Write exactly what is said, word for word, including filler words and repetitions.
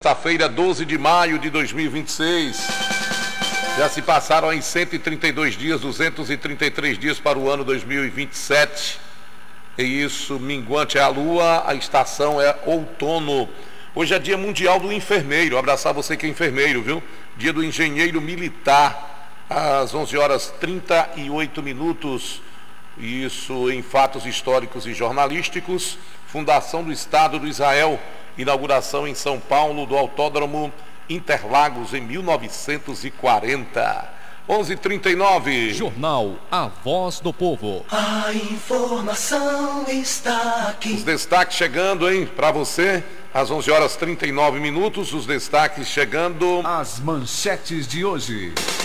sexta-feira, doze de maio de dois mil e vinte e seis. Já se passaram aí cento e trinta e dois dias, duzentos e trinta e três dias para o ano dois mil e vinte e sete. E isso, minguante é a lua, a estação é outono. Hoje é dia mundial do enfermeiro. Abraçar você que é enfermeiro, viu? Dia do engenheiro militar, às onze horas e trinta e oito minutos. Isso em fatos históricos e jornalísticos. Fundação do Estado do Israel, inauguração em São Paulo do Autódromo Interlagos em mil novecentos e quarenta. onze e trinta e nove. Jornal A Voz do Povo. A informação está aqui. Os destaques chegando, hein, para você, às onze horas e trinta e nove minutos. Os destaques chegando. As manchetes de hoje.